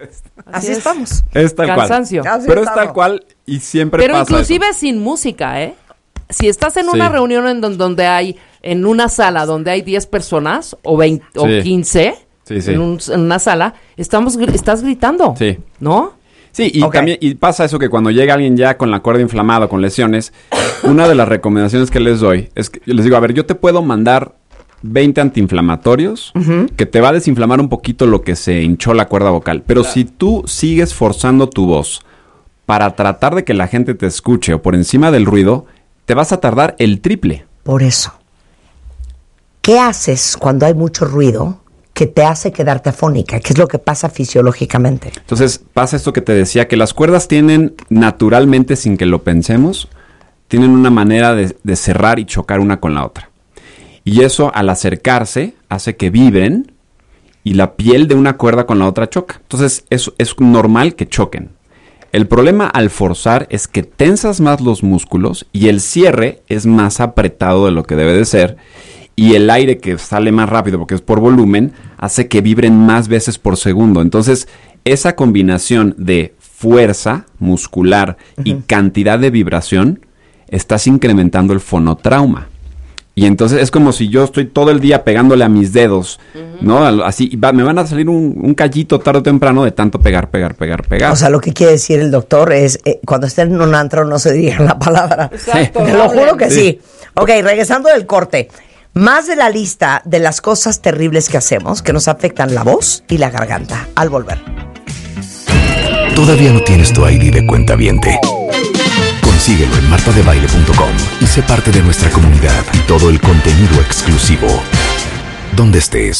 Así estamos. Es tal Cansancio. cual. Pero es tal cual y siempre Pero pasa inclusive eso. sin música, ¿eh? Si estás en una reunión donde hay, en una sala donde hay 10 personas o 20 o 15 en una sala, estás gritando, ¿no? Sí, y también pasa eso que cuando llega alguien ya con la cuerda inflamada, con lesiones, una de las recomendaciones que les doy es que yo les digo, a ver, yo te puedo mandar 20 antiinflamatorios que te va a desinflamar un poquito lo que se hinchó la cuerda vocal. Pero si tú sigues forzando tu voz para tratar de que la gente te escuche o por encima del ruido, te vas a tardar el triple. Por eso, ¿qué haces cuando hay mucho ruido que te hace quedarte afónica? ¿Qué es lo que pasa fisiológicamente? Entonces pasa esto que te decía, que las cuerdas tienen naturalmente, sin que lo pensemos, tienen una manera de cerrar y chocar una con la otra. Y eso al acercarse hace que vibren y la piel de una cuerda con la otra choca. Entonces es normal que choquen. El problema al forzar es que tensas más los músculos y el cierre es más apretado de lo que debe de ser. Y el aire que sale más rápido, porque es por volumen, hace que vibren más veces por segundo. Entonces, esa combinación de fuerza muscular y cantidad de vibración, estás incrementando el fonotrauma. Y entonces es como si yo estoy todo el día pegándole a mis dedos, ¿no? Así, me van a salir un callito tarde o temprano de tanto pegar. O sea, lo que quiere decir el doctor es, cuando estén en un antro no se digan la palabra. Exacto. Te lo juro que sí. Ok, regresando del corte. Más de la lista de las cosas terribles que hacemos que nos afectan la voz y la garganta. Al volver. ¿Todavía no tienes tu ID de cuentaviente? Consíguelo en martadebaile.com y sé parte de nuestra comunidad y todo el contenido exclusivo. Donde estés.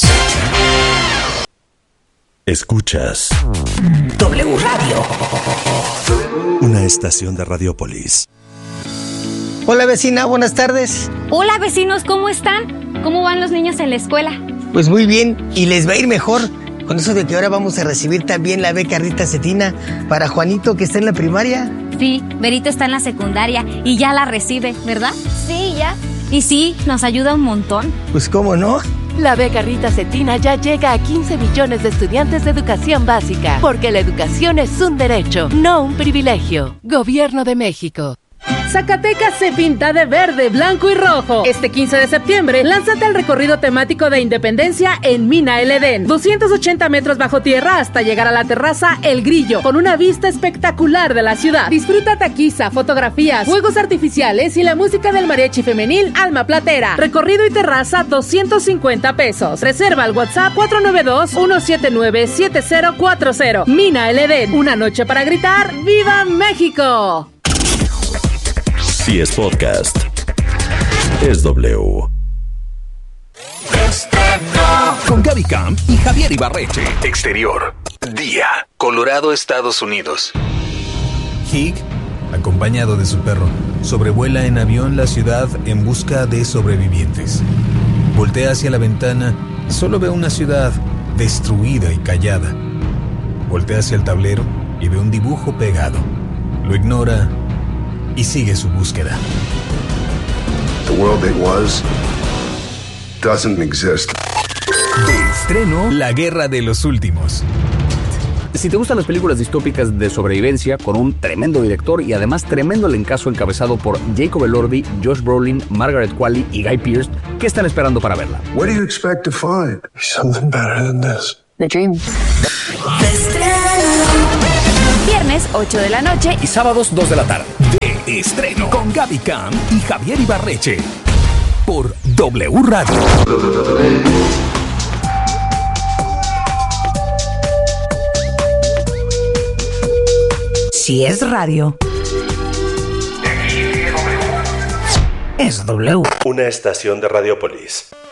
Escuchas W Radio. Una estación de Radiopolis. Hola vecina, buenas tardes. Hola vecinos, ¿cómo están? ¿Cómo van los niños en la escuela? Pues muy bien, y les va a ir mejor con eso de que ahora vamos a recibir también la beca Rita Cetina para Juanito, que está en la primaria. Sí, Berito está en la secundaria y ya la recibe, ¿verdad? Sí, ya. Y sí, nos ayuda un montón. Pues cómo no. La beca Rita Cetina ya llega a 15 millones de estudiantes de educación básica, porque la educación es un derecho, no un privilegio. Gobierno de México. Zacatecas se pinta de verde, blanco y rojo. Este 15 de septiembre, lánzate al recorrido temático de Independencia en Mina El Edén. 280 metros bajo tierra hasta llegar a la terraza El Grillo, con una vista espectacular de la ciudad. Disfruta taquiza, fotografías, juegos artificiales y la música del mariachi femenil Alma Platera. Recorrido y terraza, 250 pesos. Reserva al WhatsApp 492-179-7040. Mina El Edén, una noche para gritar ¡Viva México! Si es podcast, es W. Con Gaby Camp y Javier Ibarreche. Exterior. Día. Colorado, Estados Unidos. Hig, acompañado de su perro, sobrevuela en avión la ciudad en busca de sobrevivientes. Voltea hacia la ventana y solo ve una ciudad destruida y callada. Voltea hacia el tablero y ve un dibujo pegado. Lo ignora y sigue su búsqueda. The world that was doesn't exist. De estreno, La Guerra de los Últimos. Si te gustan las películas distópicas de sobrevivencia, con un tremendo director y además tremendo elencazo encabezado por Jacob Elordi, Josh Brolin, Margaret Qualley y Guy Pearce, ¿qué están esperando para verla? What do you expect to find? Something better than this. The Dream. Viernes, 8 de la noche y sábados, 2 de la tarde. De estreno con Gaby Camp y Javier Ibarreche. Por W Radio. Si es radio, es W. Una estación de Radiopolis.